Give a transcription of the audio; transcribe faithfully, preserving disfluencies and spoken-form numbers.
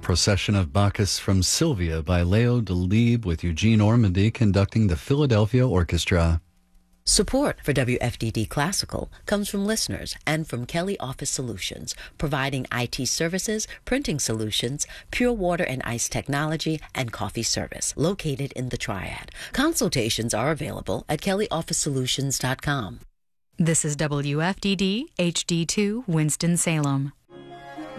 Procession of Bacchus from Sylvia by Leo Delibes with Eugene Ormandy conducting the Philadelphia Orchestra. Support for W F D D Classical comes from listeners and from Kelly Office Solutions, providing I T services, printing solutions, pure water and ice technology, and coffee service, located in the Triad. Consultations are available at kelly office solutions dot com. This is W F D D H D two Winston-Salem.